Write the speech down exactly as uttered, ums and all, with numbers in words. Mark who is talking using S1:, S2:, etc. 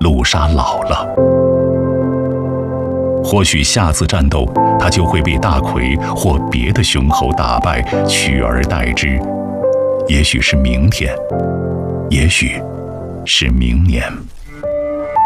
S1: 卢莎老了。或许下次战斗，他就会被大奎或别的雄猴打败，取而代之。也许是明天，也许是明年。